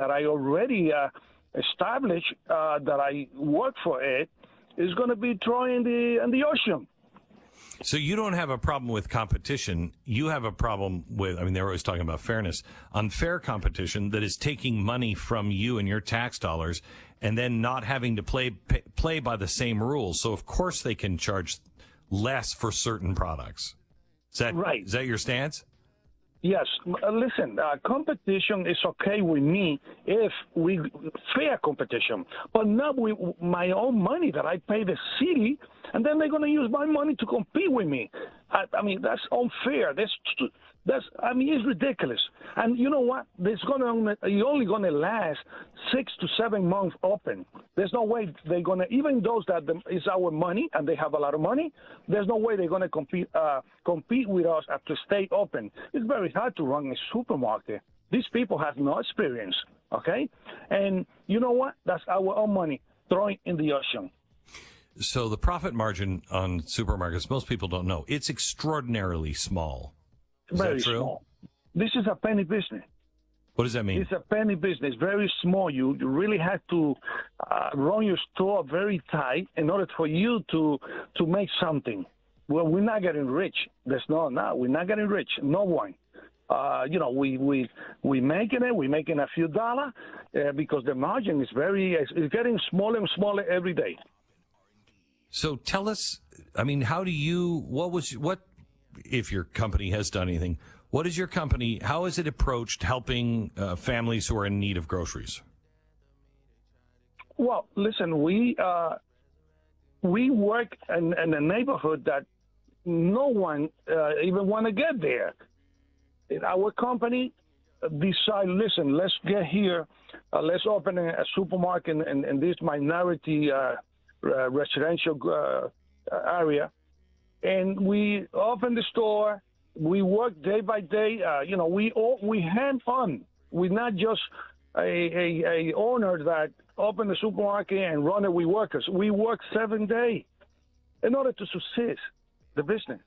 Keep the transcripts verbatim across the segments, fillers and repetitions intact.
that I already uh, established uh, that I work for it is going to be thrown in the in the ocean. So you don't have a problem with competition. You have a problem with, I mean, they're always talking about fairness, unfair competition that is taking money from you and your tax dollars and then not having to play pay, play by the same rules. So, of course, they can charge less for certain products. Is that right? Is that your stance? Yes. Uh, listen, uh, competition is okay with me if we fair competition, but not with my own money that I pay the city, and then they're going to use my money to compete with me. I, I mean, that's unfair. That's that's. I mean, it's ridiculous. And you know what? It's going to it's only going to last six to seven months open. There's no way they're going to, even those that is our money and they have a lot of money. There's no way they're going to compete uh, compete with us to stay open. It's very hard to run a supermarket. These people have no experience. Okay, and you know what? That's our own money thrown in the ocean. So the profit margin on supermarkets, most people don't know. It's extraordinarily small. Is Very that true? small. This is a penny business. What does that mean? It's a penny business, very small. You, you really have to uh, run your store very tight in order for you to to make something. Well, we're not getting rich. There's no, no, we're not getting rich. No one. Uh, you know, we we we making it. We're making a few dollars uh, because the margin is very it's getting smaller and smaller every day. So tell us, I mean, how do you, what was, what, if your company has done anything, what is your company, how is it approached helping uh, families who are in need of groceries? Well, listen, we uh, we work in, in a neighborhood that no one uh, even want to get there. In our company decide, listen, let's get here, uh, let's open a, a supermarket in, in this minority uh, uh, residential uh, area, and we open the store. We work day by day. Uh, you know, we all, we hand on. We're not just a, a, a owner that open the supermarket and run it with workers. We work seven days in order to subsist the business.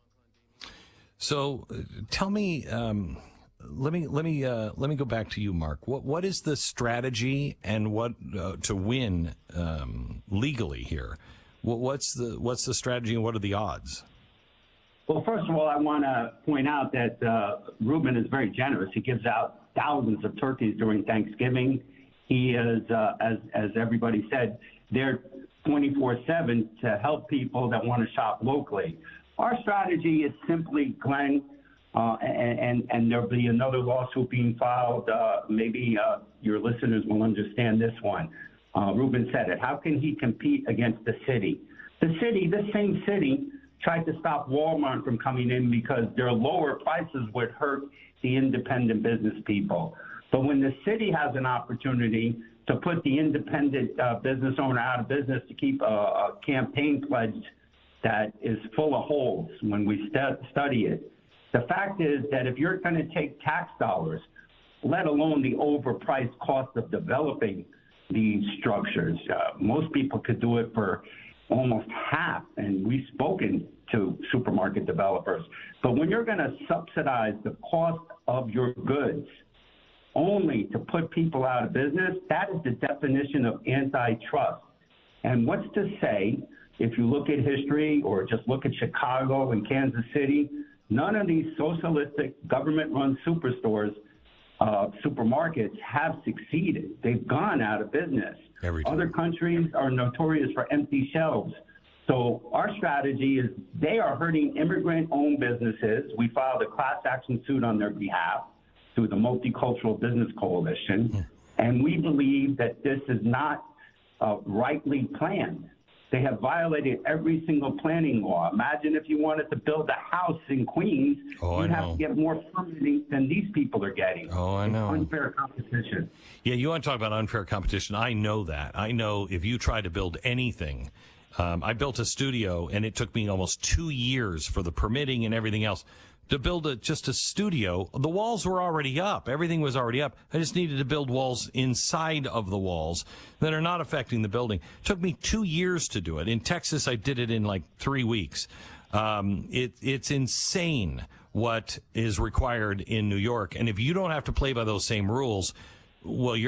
So, uh, tell me. Um, let me let me uh, let me go back to you, Mark. What what is the strategy and what uh, to win um, legally here? What, what's the what's the strategy and what are the odds? Well, first of all, I want to point out that uh, Ruben is very generous. He gives out thousands of turkeys during Thanksgiving. He is, uh, as as everybody said, there twenty-four seven to help people that want to shop locally. Our strategy is simply, Glenn, uh, and, and, and there'll be another lawsuit being filed. Uh, maybe uh, your listeners will understand this one. Uh, Ruben said it. How can he compete against the city? The city, the same city, tried to stop Walmart from coming in because their lower prices would hurt the independent business people. But when the city has an opportunity to put the independent uh, business owner out of business to keep a, a campaign pledge that is full of holes when we st- study it, the fact is that if you're going to take tax dollars, let alone the overpriced cost of developing these structures, uh, most people could do it for almost half, and we've spoken to supermarket developers. But when you're going to subsidize the cost of your goods only to put people out of business, that is the definition of antitrust. And what's to say, if you look at history or just look at Chicago and Kansas City, none of these socialistic government-run superstores, uh, supermarkets have succeeded. They've gone out of business. Other countries are notorious for empty shelves. So our strategy is they are hurting immigrant-owned businesses. We filed a class action suit on their behalf through the Multicultural Business Coalition, mm. and we believe that this is not uh, rightly planned. They have violated every single planning law. Imagine if you wanted to build a house in Queens, oh, you'd have to get more permitting than these people are getting. Oh, I know. It's unfair competition. Yeah, you want to talk about unfair competition. I know that. I know if you try to build anything, um, I built a studio, and it took me almost two years for the permitting and everything else. To build a, just a studio, the walls were already up. Everything was already up. I just needed to build walls inside of the walls that are not affecting the building. It took me two years to do it. In Texas, I did it in like three weeks. Um, it, it's insane what is required in New York. And if you don't have to play by those same rules, well, you're